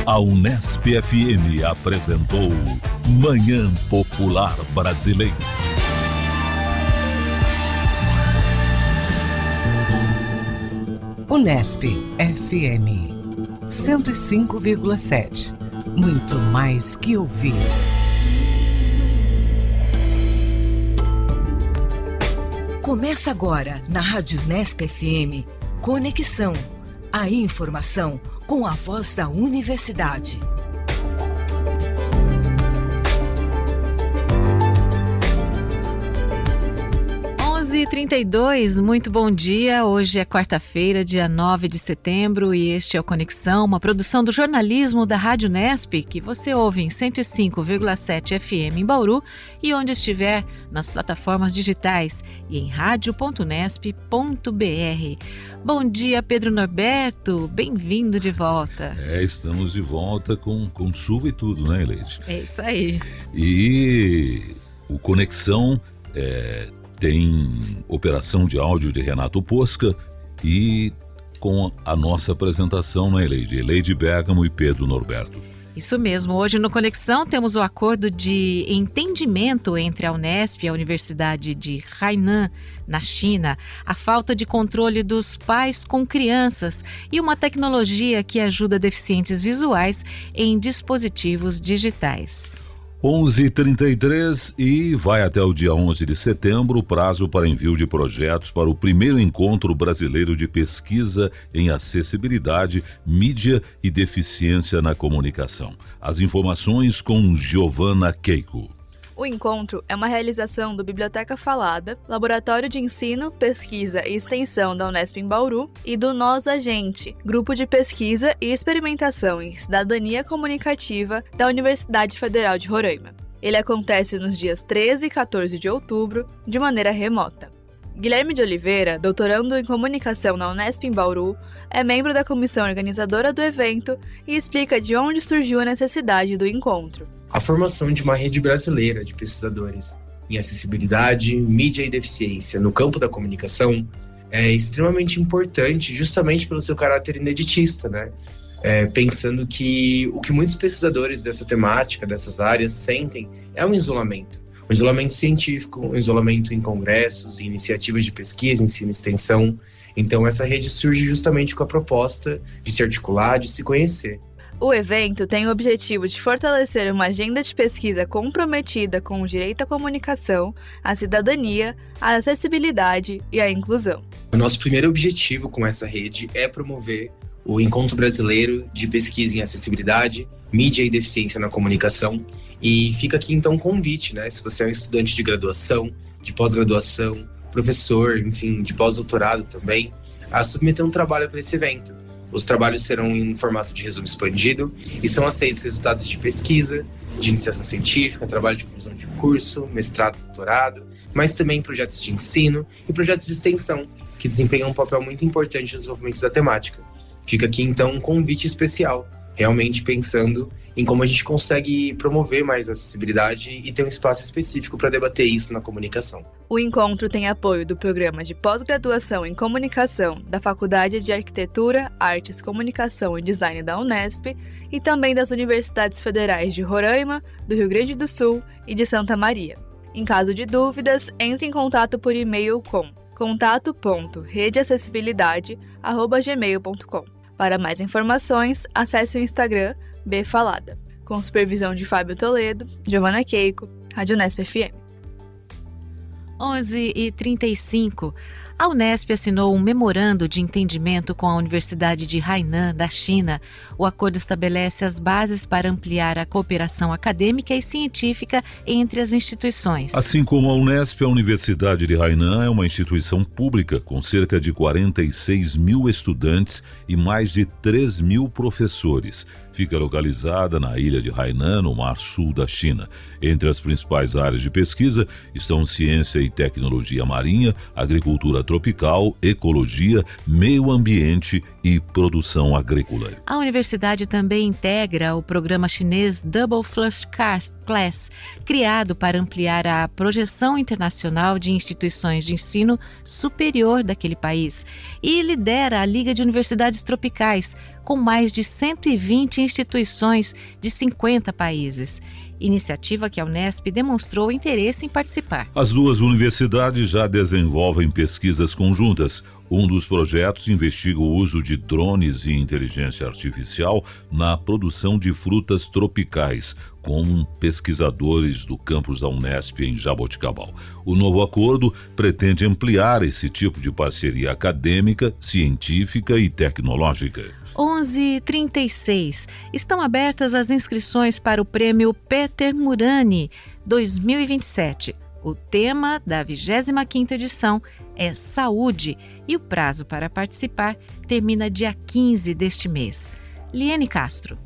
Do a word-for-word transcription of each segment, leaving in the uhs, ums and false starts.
A Unesp F M apresentou Manhã Popular Brasileira. Unesp F M cento e cinco vírgula sete. Muito mais que ouvir. Começa agora na Rádio Unesp F M Conexão. A informação com a voz da universidade. onze e trinta e dois, muito bom dia. Hoje é quarta-feira, dia nove de setembro, e este é o Conexão, uma produção do jornalismo da Rádio Unesp, que você ouve em cento e cinco vírgula sete F M em Bauru e onde estiver nas plataformas digitais e em rádio ponto unesp ponto b r. Bom dia, Pedro Norberto, bem-vindo de volta. É, estamos de volta com, com chuva e tudo, né, Eleide? É isso aí. E o Conexão é, tem operação de áudio de Renato Posca e com a nossa apresentação, né, Eleide? Eleide Bergamo e Pedro Norberto. Isso mesmo, hoje no Conexão temos o acordo de entendimento entre a Unesp e a Universidade de Hainan, na China, a falta de controle dos pais com crianças e uma tecnologia que ajuda deficientes visuais em dispositivos digitais. onze e trinta e três e vai até o dia onze de setembro o prazo para envio de projetos para o primeiro encontro brasileiro de pesquisa em acessibilidade, mídia e deficiência na comunicação. As informações com Giovana Keiko. O encontro é uma realização do Biblioteca Falada, Laboratório de Ensino, Pesquisa e Extensão da Unesp em Bauru e do Nós a Gente, Grupo de Pesquisa e Experimentação em Cidadania Comunicativa da Universidade Federal de Roraima. Ele acontece nos dias treze e quatorze de outubro, de maneira remota. Guilherme de Oliveira, doutorando em Comunicação na Unesp em Bauru, é membro da comissão organizadora do evento e explica de onde surgiu a necessidade do encontro. A formação de uma rede brasileira de pesquisadores em acessibilidade, mídia e deficiência no campo da comunicação é extremamente importante justamente pelo seu caráter ineditista, né? É, pensando que o que muitos pesquisadores dessa temática, dessas áreas, sentem é um isolamento. Um isolamento científico, um isolamento em congressos, em iniciativas de pesquisa, ensino e extensão. Então essa rede surge justamente com a proposta de se articular, de se conhecer. O evento tem o objetivo de fortalecer uma agenda de pesquisa comprometida com o direito à comunicação, à cidadania, à acessibilidade e à inclusão. O nosso primeiro objetivo com essa rede é promover o Encontro Brasileiro de Pesquisa em Acessibilidade, Mídia e Deficiência na Comunicação. E fica aqui então um convite, né? Se você é um estudante de graduação, de pós-graduação, professor, enfim, de pós-doutorado também, a submeter um trabalho para esse evento. Os trabalhos serão em formato de resumo expandido e são aceitos resultados de pesquisa, de iniciação científica, trabalho de conclusão de curso, mestrado, doutorado, mas também projetos de ensino e projetos de extensão, que desempenham um papel muito importante no desenvolvimento da temática. Fica aqui então um convite especial, realmente pensando em como a gente consegue promover mais a acessibilidade e ter um espaço específico para debater isso na comunicação. O encontro tem apoio do Programa de Pós-Graduação em Comunicação da Faculdade de Arquitetura, Artes, Comunicação e Design da Unesp e também das Universidades Federais de Roraima, do Rio Grande do Sul e de Santa Maria. Em caso de dúvidas, entre em contato por e-mail com contato ponto redeacessibilidade arroba gmail ponto com. Para mais informações, acesse o Instagram bfalada. Com supervisão de Fábio Toledo, Giovana Keiko, Rádio Unesp F M. onze e trinta e cinco. A Unesp assinou um memorando de entendimento com a Universidade de Hainan, da China. O acordo estabelece as bases para ampliar a cooperação acadêmica e científica entre as instituições. Assim como a Unesp, a Universidade de Hainan é uma instituição pública com cerca de quarenta e seis mil estudantes e mais de três mil professores. Fica localizada na ilha de Hainan, no Mar Sul da China. Entre as principais áreas de pesquisa estão ciência e tecnologia marinha, agricultura tropical, ecologia, meio ambiente e produção agrícola. A universidade também integra o programa chinês Double First Class, criado para ampliar a projeção internacional de instituições de ensino superior daquele país, e lidera a Liga de Universidades Tropicais, com mais de cento e vinte instituições de cinquenta países. Iniciativa que a Unesp demonstrou interesse em participar. As duas universidades já desenvolvem pesquisas conjuntas. Um dos projetos investiga o uso de drones e inteligência artificial na produção de frutas tropicais, com pesquisadores do campus da Unesp em Jaboticabal. O novo acordo pretende ampliar esse tipo de parceria acadêmica, científica e tecnológica. onze e trinta e seis. Estão abertas as inscrições para o Prêmio Peter Murani dois mil e vinte e sete. O tema da vigésima quinta edição é Saúde e o prazo para participar termina dia quinze deste mês. Liane Castro.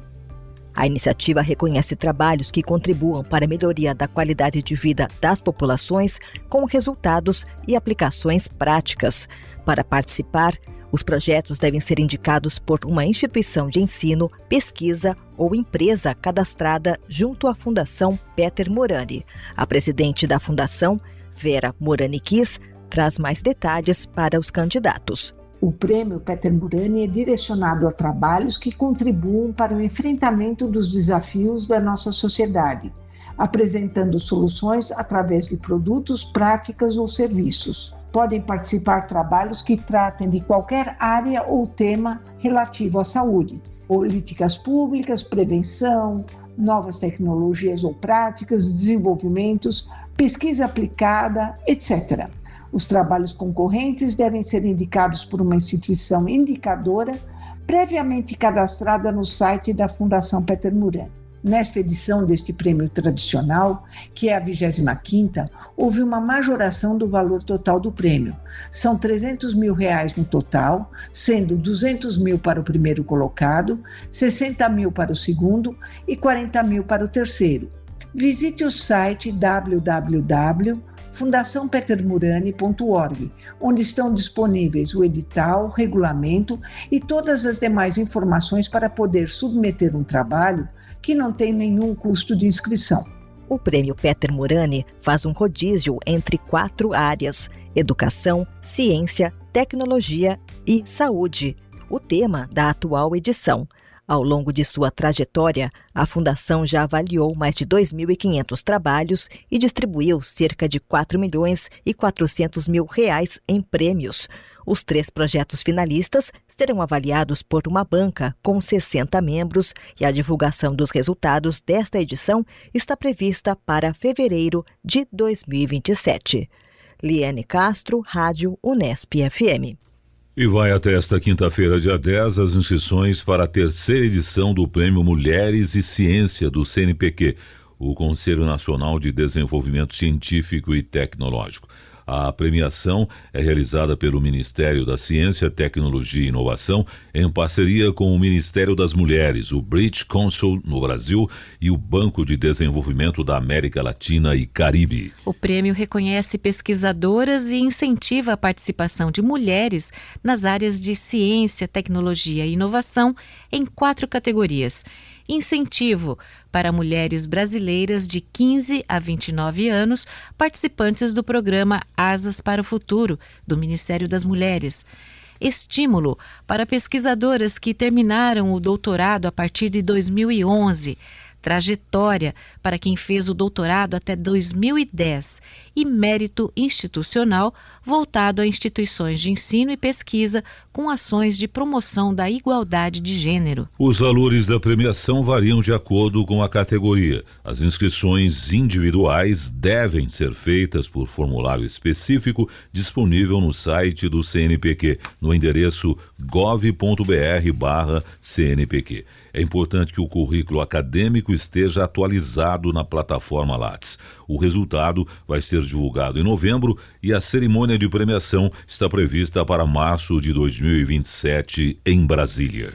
A iniciativa reconhece trabalhos que contribuam para a melhoria da qualidade de vida das populações com resultados e aplicações práticas. Para participar, os projetos devem ser indicados por uma instituição de ensino, pesquisa ou empresa cadastrada junto à Fundação Peter Murani. A presidente da Fundação, Vera Murani Kiss, traz mais detalhes para os candidatos. O prêmio Peter Murani é direcionado a trabalhos que contribuam para o enfrentamento dos desafios da nossa sociedade, apresentando soluções através de produtos, práticas ou serviços. Podem participar trabalhos que tratem de qualquer área ou tema relativo à saúde, políticas públicas, prevenção, novas tecnologias ou práticas, desenvolvimentos, pesquisa aplicada, etcétera. Os trabalhos concorrentes devem ser indicados por uma instituição indicadora previamente cadastrada no site da Fundação Peter Murani. Nesta edição deste prêmio tradicional, que é a vigésima quinta, houve uma majoração do valor total do prêmio. São trezentos mil reais no total, sendo duzentos mil para o primeiro colocado, sessenta mil para o segundo e quarenta mil para o terceiro. Visite o site w w w ponto fundação peter murani ponto org, onde estão disponíveis o edital, o regulamento e todas as demais informações para poder submeter um trabalho que não tem nenhum custo de inscrição. O Prêmio Peter Murani faz um rodízio entre quatro áreas: educação, ciência, tecnologia e saúde, o tema da atual edição. Ao longo de sua trajetória, a Fundação já avaliou mais de dois mil e quinhentos trabalhos e distribuiu cerca de quatro milhões e quatrocentos mil reais em prêmios. Os três projetos finalistas serão avaliados por uma banca com sessenta membros e a divulgação dos resultados desta edição está prevista para fevereiro de dois mil e vinte e sete. Liane Castro, Rádio Unesp F M. E vai até esta quinta-feira, dia dez, as inscrições para a terceira edição do Prêmio Mulheres e Ciência do C N P Q, o Conselho Nacional de Desenvolvimento Científico e Tecnológico. A premiação é realizada pelo Ministério da Ciência, Tecnologia e Inovação, em parceria com o Ministério das Mulheres, o British Council no Brasil e o Banco de Desenvolvimento da América Latina e Caribe. O prêmio reconhece pesquisadoras e incentiva a participação de mulheres nas áreas de ciência, tecnologia e inovação em quatro categorias. Incentivo para mulheres brasileiras de quinze a vinte e nove anos, participantes do programa Asas para o Futuro, do Ministério das Mulheres. Estímulo para pesquisadoras que terminaram o doutorado a partir de dois mil e onze. Trajetória para quem fez o doutorado até dois mil e dez e mérito institucional voltado a instituições de ensino e pesquisa com ações de promoção da igualdade de gênero. Os valores da premiação variam de acordo com a categoria. As inscrições individuais devem ser feitas por formulário específico disponível no site do C N P Q, no endereço gov ponto br barra C N P Q. É importante que o currículo acadêmico esteja atualizado na plataforma Lattes. O resultado vai ser divulgado em novembro e a cerimônia de premiação está prevista para março de dois mil e vinte e sete em Brasília.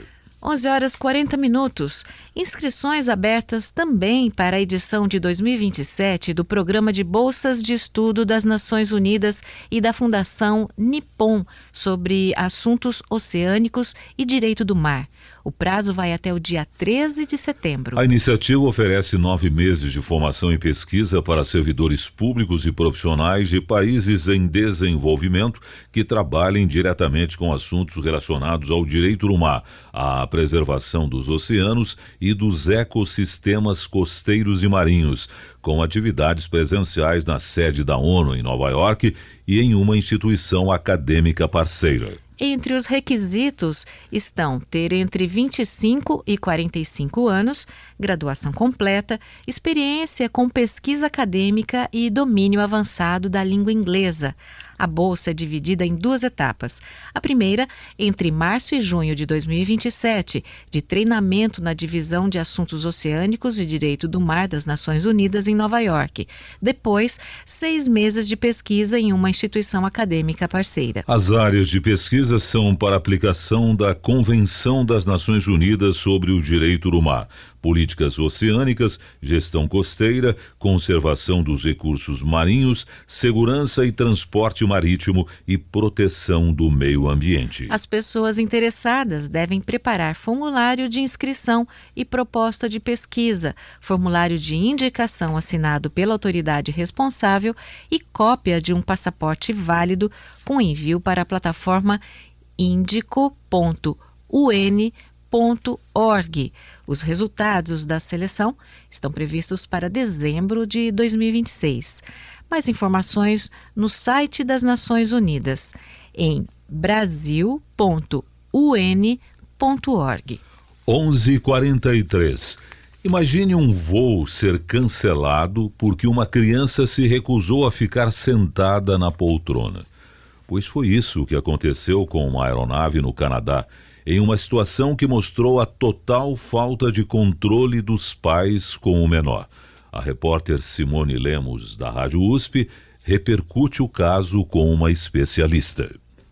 onze horas e quarenta minutos. Inscrições abertas também para a edição de dois mil e vinte e sete do Programa de Bolsas de Estudo das Nações Unidas e da Fundação Nippon sobre assuntos oceânicos e direito do mar. O prazo vai até o dia treze de setembro. A iniciativa oferece nove meses de formação e pesquisa para servidores públicos e profissionais de países em desenvolvimento que trabalhem diretamente com assuntos relacionados ao direito do mar, à preservação dos oceanos e dos ecossistemas costeiros e marinhos, com atividades presenciais na sede da ONU em Nova York e em uma instituição acadêmica parceira. Entre os requisitos estão ter entre vinte e cinco e quarenta e cinco anos, graduação completa, experiência com pesquisa acadêmica e domínio avançado da língua inglesa. A bolsa é dividida em duas etapas. A primeira, entre março e junho de dois mil e vinte e sete, de treinamento na Divisão de Assuntos Oceânicos e Direito do Mar das Nações Unidas em Nova York. Depois, seis meses de pesquisa em uma instituição acadêmica parceira. As áreas de pesquisa são para aplicação da Convenção das Nações Unidas sobre o Direito do Mar, políticas oceânicas, gestão costeira, conservação dos recursos marinhos, segurança e transporte marítimo e proteção do meio ambiente. As pessoas interessadas devem preparar formulário de inscrição e proposta de pesquisa, formulário de indicação assinado pela autoridade responsável e cópia de um passaporte válido com envio para a plataforma indico ponto u n ponto org. Os resultados da seleção estão previstos para dezembro de dois mil e vinte e seis. Mais informações no site das Nações Unidas, em brasil ponto u n ponto org. onze e quarenta e três. Imagine um voo ser cancelado porque uma criança se recusou a ficar sentada na poltrona. Pois foi isso que aconteceu com uma aeronave no Canadá, em uma situação que mostrou a total falta de controle dos pais com o menor. A repórter Simone Lemos, da Rádio U S P, repercute o caso com uma especialista.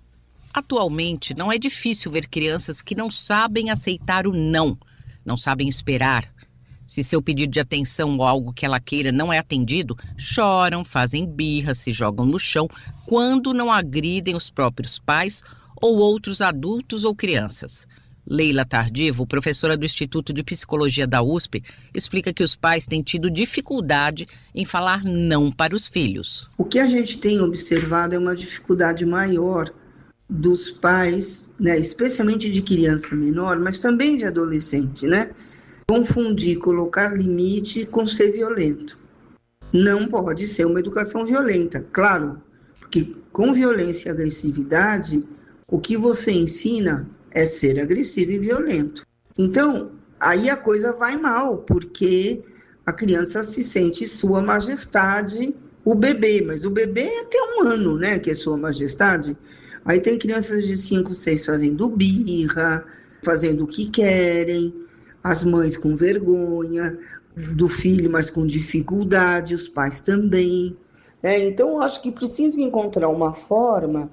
Atualmente, não é difícil ver crianças que não sabem aceitar o não, não sabem esperar. Se seu pedido de atenção ou algo que ela queira não é atendido, choram, fazem birra, se jogam no chão, quando não agridem os próprios pais ou outros adultos ou crianças. Leila Tardivo, professora do Instituto de Psicologia da U S P, explica que os pais têm tido dificuldade em falar não para os filhos. O que a gente tem observado é uma dificuldade maior dos pais, né, especialmente de criança menor, mas também de adolescente, né? Confundir colocar limite com ser violento. Não pode ser uma educação violenta, claro, porque com violência e agressividade, o que você ensina é ser agressivo e violento. Então, aí a coisa vai mal, porque a criança se sente sua majestade, o bebê, mas o bebê é até um ano, né, que é sua majestade. Aí tem crianças de cinco, seis fazendo birra, fazendo o que querem, as mães com vergonha do filho, mas com dificuldade, os pais também. É, então, eu acho que precisa encontrar uma forma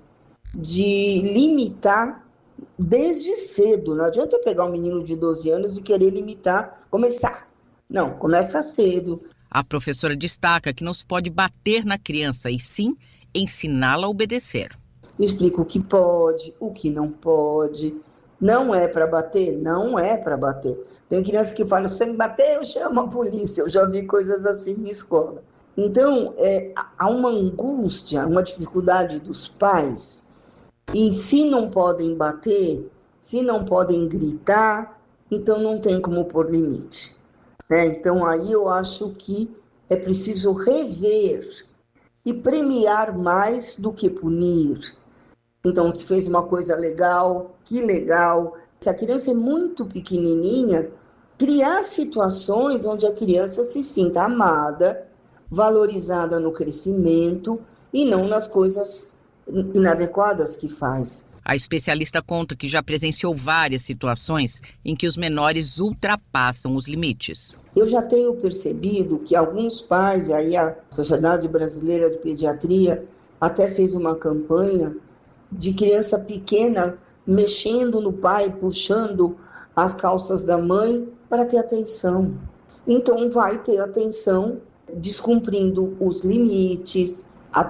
de limitar desde cedo. Não adianta pegar um menino de doze anos e querer limitar, começar. Não, começa cedo. A professora destaca que não se pode bater na criança, e sim ensiná-la a obedecer. Explica o que pode, o que não pode. Não é para bater? Não é para bater. Tem criança que fala, se você me bater, eu chamo a polícia. Eu já vi coisas assim na escola. Então, é, há uma angústia, uma dificuldade dos pais. E se não podem bater, se não podem gritar, então não tem como pôr limite. Né? Então, aí eu acho que é preciso rever e premiar mais do que punir. Então, se fez uma coisa legal, que legal. Se a criança é muito pequenininha, criar situações onde a criança se sinta amada, valorizada no crescimento e não nas coisas inadequadas que faz. A especialista conta que já presenciou várias situações em que os menores ultrapassam os limites. Eu já tenho percebido que alguns pais, e aí a Sociedade Brasileira de Pediatria até fez uma campanha de criança pequena mexendo no pai, puxando as calças da mãe para ter atenção. Então vai ter atenção descumprindo os limites,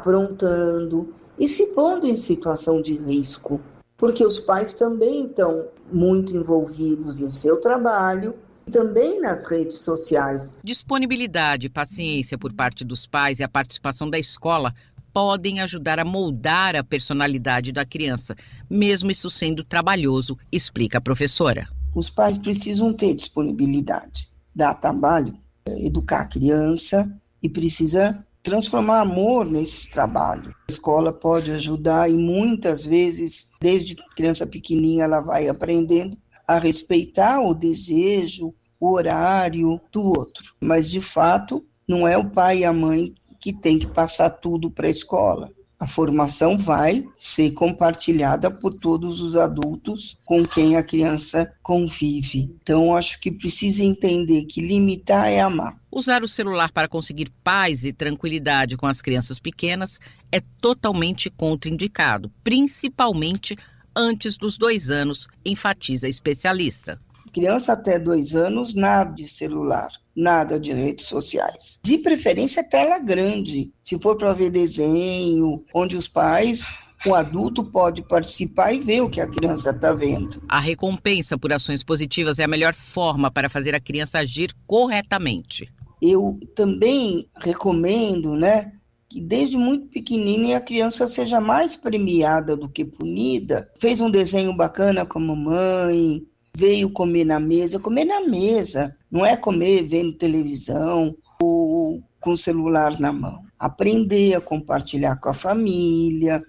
aprontando e se pondo em situação de risco, porque os pais também estão muito envolvidos em seu trabalho e também nas redes sociais. Disponibilidade e paciência por parte dos pais e a participação da escola podem ajudar a moldar a personalidade da criança, mesmo isso sendo trabalhoso, explica a professora. Os pais precisam ter disponibilidade, dar trabalho, educar a criança e precisa transformar amor nesse trabalho. A escola pode ajudar e muitas vezes, desde criança pequenininha, ela vai aprendendo a respeitar o desejo, o horário do outro. Mas, de fato, não é o pai e a mãe que tem que passar tudo para a escola. A formação vai ser compartilhada por todos os adultos com quem a criança convive. Então, acho que precisa entender que limitar é amar. Usar o celular para conseguir paz e tranquilidade com as crianças pequenas é totalmente contraindicado, principalmente antes dos dois anos, enfatiza a especialista. Criança até dois anos, nada de celular, nada de redes sociais. De preferência, tela grande. Se for para ver desenho, onde os pais, o adulto pode participar e ver o que a criança está vendo. A recompensa por ações positivas é a melhor forma para fazer a criança agir corretamente. Eu também recomendo, né, que desde muito pequenininha a criança seja mais premiada do que punida. Fez um desenho bacana com a mamãe, veio comer na mesa, comer na mesa, não é comer vendo televisão ou com o celular na mão. Aprender a compartilhar com a família,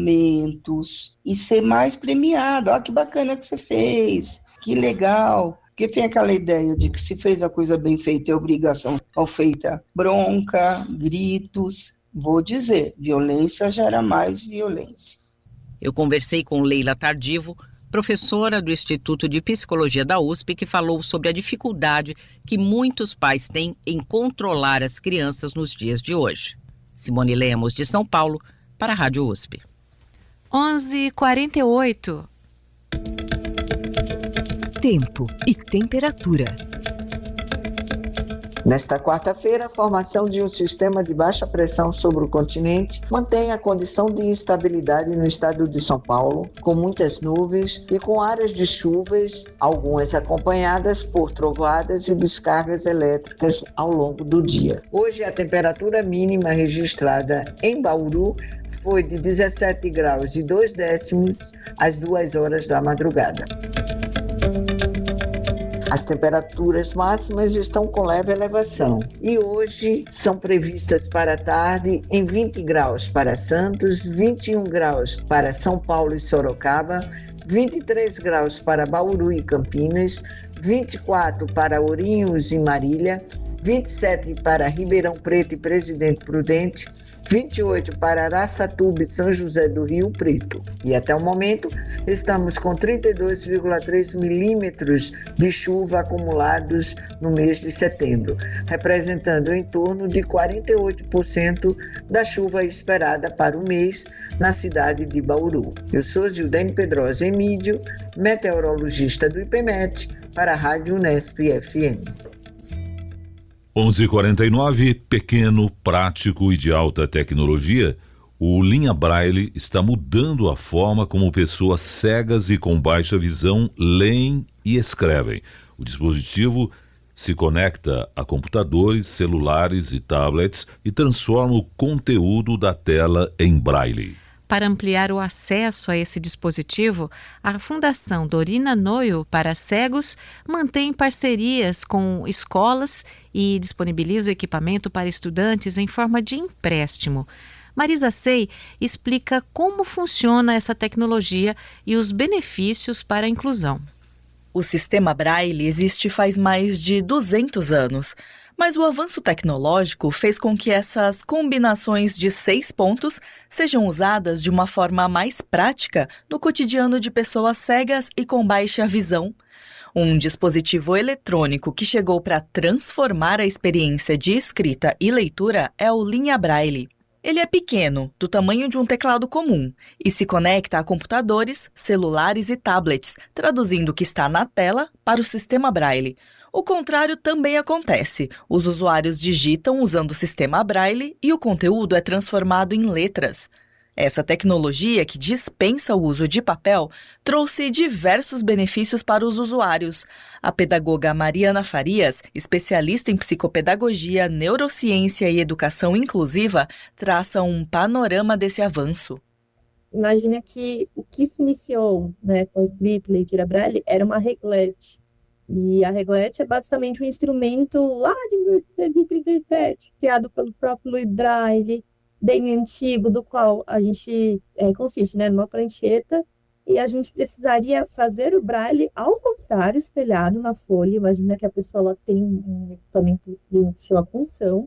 momentos, e ser mais premiado. Olha que bacana que você fez, que legal. Porque tem aquela ideia de que se fez a coisa bem feita é obrigação mal feita. Bronca, gritos, vou dizer, violência gera mais violência. Eu conversei com Leila Tardivo, professora do Instituto de Psicologia da U S P, que falou sobre a dificuldade que muitos pais têm em controlar as crianças nos dias de hoje. Simone Lemos, de São Paulo, para a Rádio U S P. onze e quarenta e oito. Tempo e temperatura. Nesta quarta-feira, a formação de um sistema de baixa pressão sobre o continente mantém a condição de instabilidade no estado de São Paulo, com muitas nuvens e com áreas de chuvas, algumas acompanhadas por trovoadas e descargas elétricas ao longo do dia. Hoje, a temperatura mínima registrada em Bauru foi de dezessete graus e dois décimos às duas horas da madrugada. As temperaturas máximas estão com leve elevação e hoje são previstas para a tarde em vinte graus para Santos, vinte e um graus para São Paulo e Sorocaba, vinte e três graus para Bauru e Campinas, vinte e quatro para Ourinhos e Marília, vinte e sete para Ribeirão Preto e Presidente Prudente, vinte e oito para Araçatuba e São José do Rio Preto. E até o momento, estamos com trinta e dois vírgula três milímetros de chuva acumulados no mês de setembro, representando em torno de quarenta e oito por cento da chuva esperada para o mês na cidade de Bauru. Eu sou Zildene Pedrosa Emídio, meteorologista do IPMET, para a Rádio Unesp F M. onze e quarenta e nove, pequeno, prático e de alta tecnologia, o Linha Braille está mudando a forma como pessoas cegas e com baixa visão leem e escrevem. O dispositivo se conecta a computadores, celulares e tablets e transforma o conteúdo da tela em Braille. Para ampliar o acesso a esse dispositivo, a Fundação Dorina Noio para Cegos mantém parcerias com escolas e disponibiliza o equipamento para estudantes em forma de empréstimo. Marisa Sei explica como funciona essa tecnologia e os benefícios para a inclusão. O sistema Braille existe faz mais de duzentos anos. Mas o avanço tecnológico fez com que essas combinações de seis pontos sejam usadas de uma forma mais prática no cotidiano de pessoas cegas e com baixa visão. Um dispositivo eletrônico que chegou para transformar a experiência de escrita e leitura é o Linha Braille. Ele é pequeno, do tamanho de um teclado comum, e se conecta a computadores, celulares e tablets, traduzindo o que está na tela para o sistema Braille. O contrário também acontece. Os usuários digitam usando o sistema Braille e o conteúdo é transformado em letras. Essa tecnologia, que dispensa o uso de papel, trouxe diversos benefícios para os usuários. A pedagoga Mariana Farias, especialista em psicopedagogia, neurociência e educação inclusiva, traça um panorama desse avanço. Imagina que o que se iniciou, né, com escrita e leitura Braille era uma reglete. E a reglete é basicamente um instrumento lá de mil oitocentos e trinta e sete, criado pelo próprio Louis Braille, bem antigo, do qual a gente é, consiste, né, numa prancheta, e a gente precisaria fazer o Braille ao contrário, espelhado na folha. Imagina que a pessoa ela tem um equipamento de sua punção,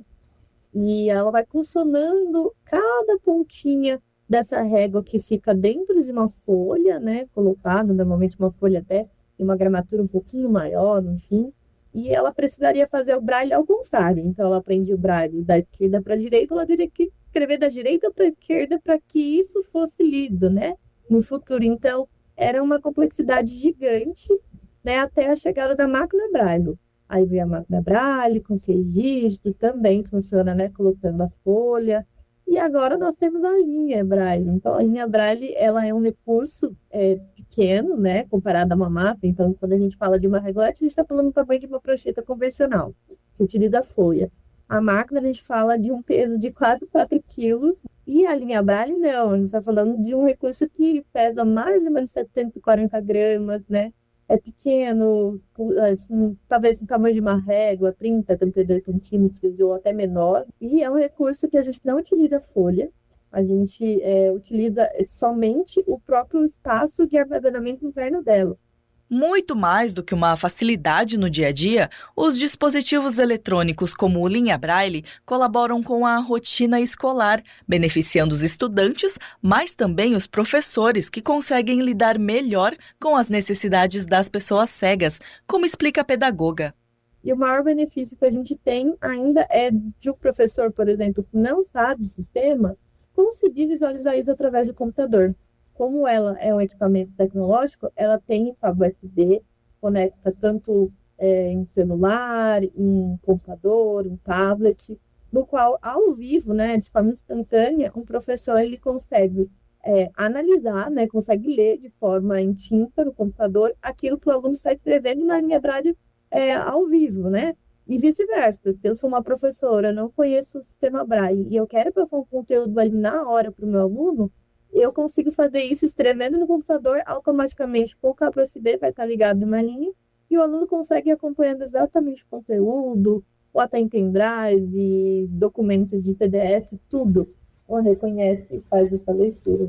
e ela vai consonando cada pontinha dessa régua que fica dentro de uma folha, né, colocado, normalmente uma folha até tem uma gramatura um pouquinho maior, enfim, e ela precisaria fazer o Braille ao contrário. Então, ela aprende o Braille da esquerda para a direita, ela teria que escrever da direita para a esquerda para que isso fosse lido, né, no futuro. Então, era uma complexidade gigante, né, até a chegada da máquina Braille. Aí veio a máquina Braille com os registros, também funciona, né, colocando a folha. E agora nós temos a linha Braille. Então, a linha Braille, ela é um recurso é, pequeno, né, comparado a uma máquina. Então, quando a gente fala de uma reglete, a gente está falando do tamanho de uma prancheta convencional, que utiliza a folha. A máquina, a gente fala de um peso de quase quatro quilos. E a linha Braille, não. A gente está falando de um recurso que pesa mais de mais de setecentos e quarenta gramas, né? É pequeno, assim, talvez o tamanho de uma régua, trinta, trinta e dois centímetros ou até menor. E é um recurso que a gente não utiliza folha, a gente é, utiliza somente o próprio espaço de armazenamento interno dela. Muito mais do que uma facilidade no dia a dia, os dispositivos eletrônicos como o Linha Braille colaboram com a rotina escolar, beneficiando os estudantes, mas também os professores, que conseguem lidar melhor com as necessidades das pessoas cegas, como explica a pedagoga. E o maior benefício que a gente tem ainda é de o professor, por exemplo, que não sabe do sistema, conseguir visualizar isso através do computador. Como ela é um equipamento tecnológico, ela tem cabo U S B, conecta tanto é, em celular, em computador, em tablet, no qual, ao vivo, né, de forma instantânea, um professor ele consegue é, analisar, né, consegue ler de forma em tinta no computador aquilo que o aluno está escrevendo na linha Braille é, ao vivo, né? E vice-versa. Se eu sou uma professora, não conheço o sistema Braille e eu quero passar um conteúdo ali na hora para o meu aluno, eu consigo fazer isso escrevendo no computador, automaticamente com o cabo U S B vai estar ligado numa linha, e o aluno consegue ir acompanhando exatamente o conteúdo, ou até em pendrive, documentos de P D F, tudo. Ou reconhece e faz essa leitura.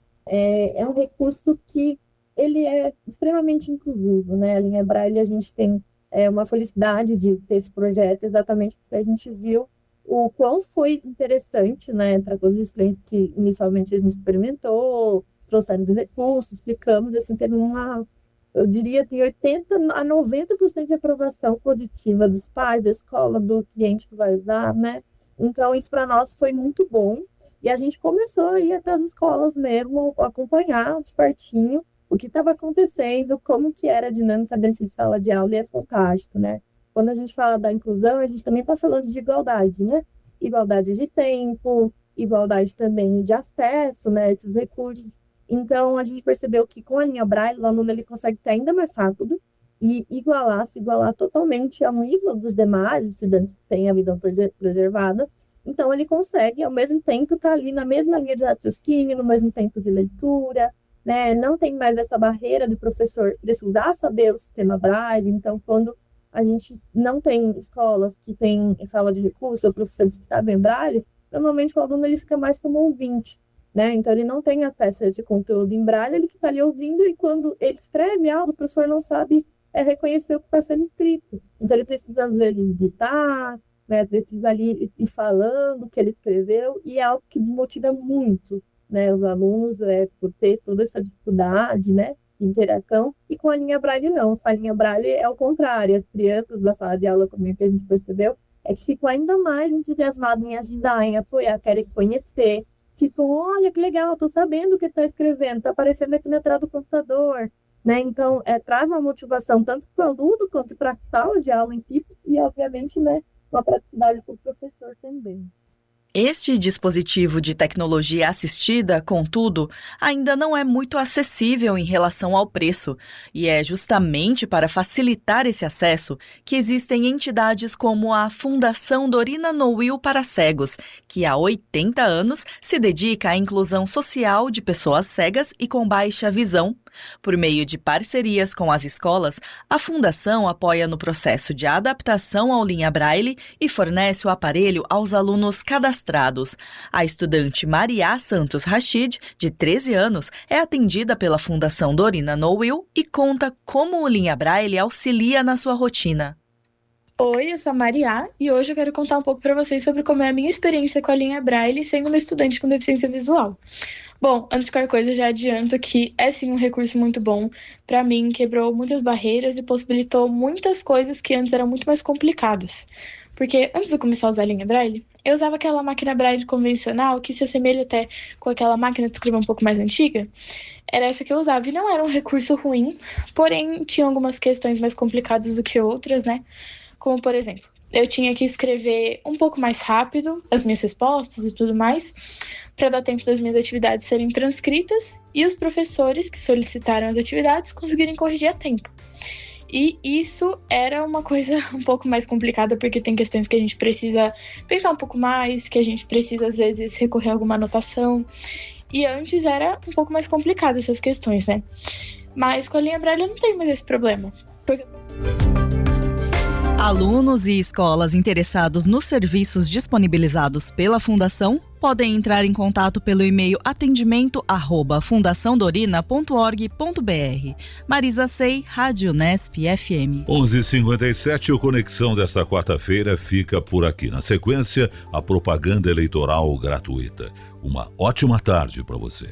É, é um recurso que ele é extremamente inclusivo, né? A linha Braille, a gente tem é, uma felicidade de ter esse projeto, exatamente porque a gente viu o quão foi interessante, né, para todos os clientes que inicialmente a gente experimentou, trouxeram os recursos, explicamos, assim, teve uma, eu diria, tem oitenta a noventa por cento de aprovação positiva dos pais, da escola, do cliente que vai usar, né? Então, isso para nós foi muito bom, e a gente começou a ir até as escolas mesmo, acompanhar de pertinho o que estava acontecendo, como que era a dinâmica dentro de sala de aula, e é fantástico, né? Quando a gente fala da inclusão, a gente também está falando de igualdade, né? Igualdade de tempo, igualdade também de acesso, né, a esses recursos. Então, a gente percebeu que com a linha Braille, o aluno ele consegue ter ainda mais rápido e igualar, se igualar totalmente ao nível dos demais estudantes que têm a visão preservada. Então, ele consegue, ao mesmo tempo, estar ali na mesma linha de raciocínio, no mesmo tempo de leitura, né? Não tem mais essa barreira do professor precisar saber o sistema Braille. Então, quando a gente não tem escolas que tem sala de recurso ou professores que sabem Braille, normalmente o aluno ele fica mais como ouvinte, né? Então ele não tem acesso a esse conteúdo em Braille, ele que está ali ouvindo, e quando ele escreve algo, o professor não sabe é, reconhecer o que está sendo escrito. Então ele precisa ler e digitar, né? Precisa ali ir falando o que ele escreveu, e é algo que desmotiva muito, né, os alunos, é, por ter toda essa dificuldade, né, de interação. E com a linha Braille não, a linha Braille é o contrário. As crianças da sala de aula, como a gente percebeu, é que ficam ainda mais entusiasmados em ajudar, em apoiar, querem conhecer. Ficam, olha que legal, estou sabendo o que está escrevendo, está aparecendo aqui na tela do computador. Né? Então, é, traz uma motivação tanto para o aluno quanto para a sala de aula em si e, obviamente, né, uma praticidade para o professor também. Este dispositivo de tecnologia assistida, contudo, ainda não é muito acessível em relação ao preço, e é justamente para facilitar esse acesso que existem entidades como a Fundação Dorina Nowill para Cegos, que há oitenta anos se dedica à inclusão social de pessoas cegas e com baixa visão. Por meio de parcerias com as escolas, a Fundação apoia no processo de adaptação ao Linha Braille e fornece o aparelho aos alunos cadastrados. A estudante Maria Santos Rachid, de treze anos, é atendida pela Fundação Dorina Nowill e conta como o Linha Braille auxilia na sua rotina. Oi, eu sou a Maria e hoje eu quero contar um pouco para vocês sobre como é a minha experiência com a Linha Braille sendo uma estudante com deficiência visual. Bom, antes de qualquer coisa, já adianto que é sim um recurso muito bom. Para mim, quebrou muitas barreiras e possibilitou muitas coisas que antes eram muito mais complicadas. Porque antes de eu começar a usar a Linha Braille, eu usava aquela máquina Braille convencional, que se assemelha até com aquela máquina de escrever um pouco mais antiga. Era essa que eu usava e não era um recurso ruim, porém tinha algumas questões mais complicadas do que outras, né? Como, por exemplo, eu tinha que escrever um pouco mais rápido as minhas respostas e tudo mais, para dar tempo das minhas atividades serem transcritas e os professores que solicitaram as atividades conseguirem corrigir a tempo. E isso era uma coisa um pouco mais complicada, porque tem questões que a gente precisa pensar um pouco mais, que a gente precisa, às vezes, recorrer a alguma anotação. E antes era um pouco mais complicado essas questões, né? Mas com a Linha Braille eu não tenho mais esse problema. Porque... Alunos e escolas interessados nos serviços disponibilizados pela Fundação podem entrar em contato pelo e-mail atendimento arroba fundação dorina ponto org ponto br. Marisa Sei, Rádio Nesp F M. onze e cinquenta e sete, o Conexão desta quarta-feira fica por aqui. Na sequência, a propaganda eleitoral gratuita. Uma ótima tarde para você.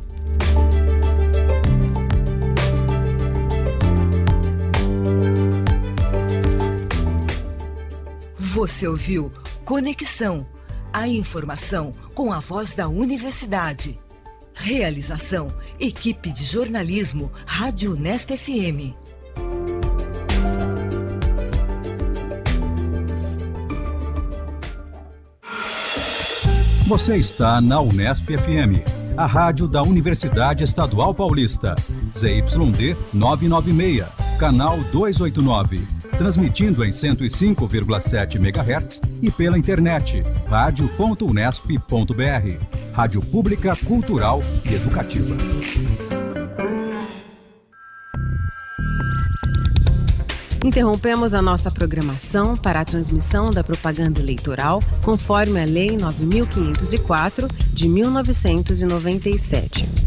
Você ouviu Conexão, a informação com a voz da universidade. Realização, equipe de jornalismo, Rádio Nesp F M. Você está na Unesp F M, a rádio da Universidade Estadual Paulista. Z Y D novecentos e noventa e seis, canal duzentos e oitenta e nove. Transmitindo em cento e cinco vírgula sete megahertz e pela internet, rádio ponto unesp ponto br. Rádio Pública, Cultural e Educativa. Interrompemos a nossa programação para a transmissão da propaganda eleitoral conforme a Lei nove mil quinhentos e quatro de mil novecentos e noventa e sete.